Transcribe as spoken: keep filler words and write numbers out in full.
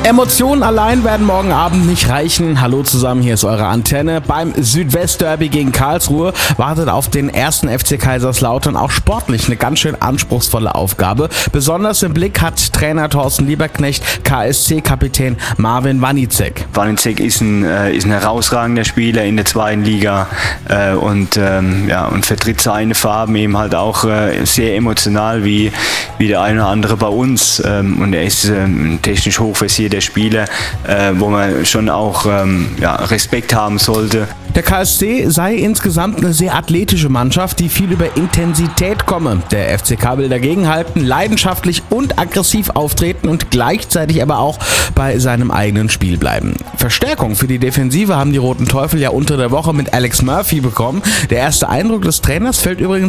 Emotionen allein werden morgen Abend nicht reichen. Hallo zusammen, hier ist eure Antenne. Beim Südwest-Derby gegen Karlsruhe wartet auf den ersten F C Kaiserslautern auch sportlich eine ganz schön anspruchsvolle Aufgabe. Besonders im Blick hat Trainer Thorsten Lieberknecht K S C-Kapitän Marvin Wanicek. Wanicek ist ein, äh, ist ein herausragender Spieler in der zweiten Liga äh, und, ähm, ja, und vertritt seine Farben eben halt auch äh, sehr emotional wie, wie der eine oder andere bei uns. Ähm, und er ist äh, ein technisch hochversierter Spieler, äh, wo man schon auch ähm, ja, Respekt haben sollte. Der K S C sei insgesamt eine sehr athletische Mannschaft, die viel über Intensität komme. Der F C K will dagegenhalten, leidenschaftlich und aggressiv auftreten und gleichzeitig aber auch bei seinem eigenen Spiel bleiben. Verstärkung für die Defensive haben die Roten Teufel ja unter der Woche mit Alex Murphy bekommen. Der erste Eindruck des Trainers fällt übrigens